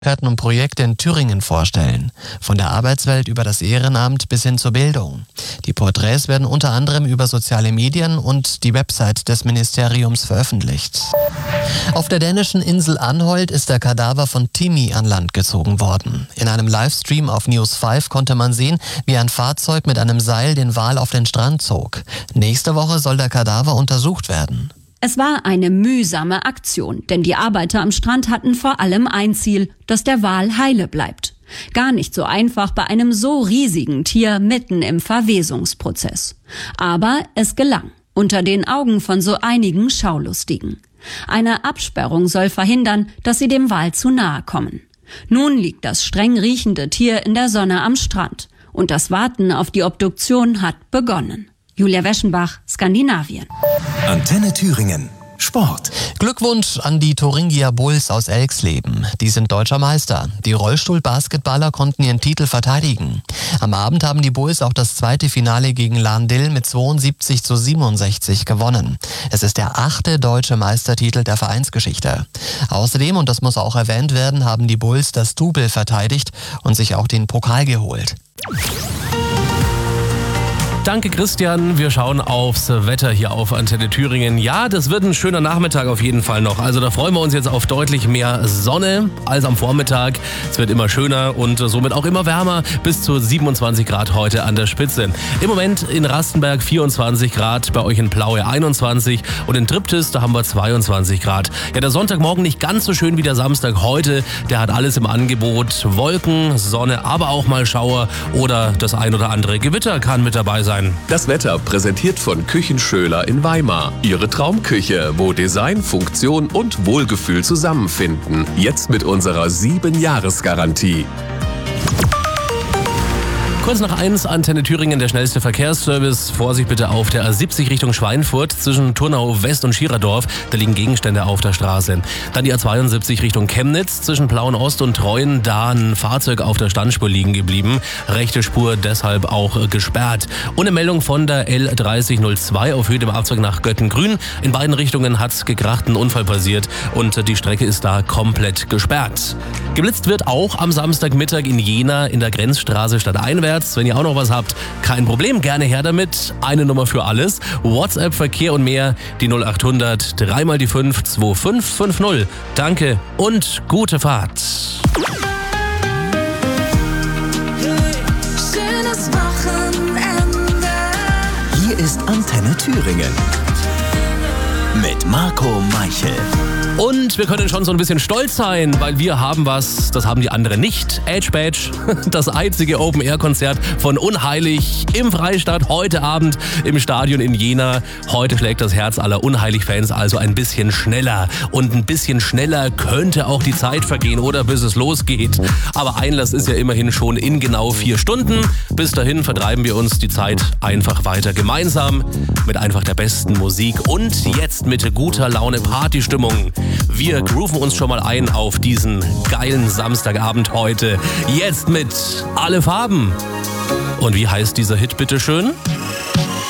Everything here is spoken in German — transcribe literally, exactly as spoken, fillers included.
und Projekte in Thüringen vorstellen. Von der Arbeitswelt über das Ehrenamt bis hin zur Bildung. Die Porträts werden unter anderem über soziale Medien und die Website des Ministeriums veröffentlicht. Auf der dänischen Insel Anholt ist der Kadaver von Timmy an Land gezogen worden. In einem Livestream auf News fünf konnte man sehen, wie ein Fahrzeug mit einem Seil den Wal auf den Strand zog. Nächste Woche soll der Kadaver untersucht werden. Es war eine mühsame Aktion, denn die Arbeiter am Strand hatten vor allem ein Ziel, dass der Wal heile bleibt. Gar nicht so einfach bei einem so riesigen Tier mitten im Verwesungsprozess. Aber es gelang, unter den Augen von so einigen Schaulustigen. Eine Absperrung soll verhindern, dass sie dem Wal zu nahe kommen. Nun liegt das streng riechende Tier in der Sonne am Strand und das Warten auf die Obduktion hat begonnen. Julia Weschenbach, Skandinavien. Antenne Thüringen. Sport. Glückwunsch an die Thuringia Bulls aus Elxleben. Die sind deutscher Meister. Die Rollstuhl-Basketballer konnten ihren Titel verteidigen. Am Abend haben die Bulls auch das zweite Finale gegen Lahn-Dill mit zweiundsiebzig zu siebenundsechzig gewonnen. Es ist der achte deutsche Meistertitel der Vereinsgeschichte. Außerdem, und das muss auch erwähnt werden, haben die Bulls das Double verteidigt und sich auch den Pokal geholt. Danke Christian, wir schauen aufs Wetter hier auf Antenne Thüringen. Ja, das wird ein schöner Nachmittag auf jeden Fall noch. Also da freuen wir uns jetzt auf deutlich mehr Sonne als am Vormittag. Es wird immer schöner und somit auch immer wärmer, bis zu siebenundzwanzig Grad heute an der Spitze. Im Moment in Rastenberg vierundzwanzig Grad, bei euch in Plaue einundzwanzig und in Triptis, da haben wir zweiundzwanzig Grad. Ja, der Sonntagmorgen nicht ganz so schön wie der Samstag heute. Der hat alles im Angebot. Wolken, Sonne, aber auch mal Schauer oder das ein oder andere Gewitter kann mit dabei sein. Das Wetter präsentiert von Küchenschöler in Weimar. Ihre Traumküche, wo Design, Funktion und Wohlgefühl zusammenfinden. Jetzt mit unserer sieben Jahres Garantie. Kurz nach eins, Antenne Thüringen, der schnellste Verkehrsservice. Vorsicht bitte auf der A siebzig Richtung Schweinfurt zwischen Turnau West und Schiererdorf. Da liegen Gegenstände auf der Straße. Dann die A zweiundsiebzig Richtung Chemnitz zwischen Plauen Ost und Treuen. Da ein Fahrzeug auf der Standspur liegen geblieben. Rechte Spur deshalb auch gesperrt. Und eine Meldung von der L dreißig null zwei auf Höhe dem Abzweig nach Göttengrün. In beiden Richtungen hat's gekracht, ein Unfall passiert und die Strecke ist da komplett gesperrt. Geblitzt wird auch am Samstagmittag in Jena in der Grenzstraße stadteinwärts. Wenn ihr auch noch was habt, kein Problem, gerne her damit. Eine Nummer für alles. WhatsApp, Verkehr und mehr, die null acht hundert, dreimal die fünf, zwei fünf fünf null. Danke und gute Fahrt. Schönes Wochenende. Hier ist Antenne Thüringen. Mit Marco Meichel. Und wir können schon so ein bisschen stolz sein, weil wir haben was, das haben die anderen nicht. Edge Badge, das einzige Open-Air-Konzert von Unheilig im Freistadt, heute Abend im Stadion in Jena. Heute schlägt das Herz aller Unheilig-Fans also ein bisschen schneller. Und ein bisschen schneller könnte auch die Zeit vergehen oder bis es losgeht. Aber Einlass ist ja immerhin schon in genau vier Stunden. Bis dahin vertreiben wir uns die Zeit einfach weiter gemeinsam mit einfach der besten Musik und jetzt mit guter Laune Partystimmung. Wir grooven uns schon mal ein auf diesen geilen Samstagabend heute. Jetzt mit Alle Farben. Und wie heißt dieser Hit bitteschön?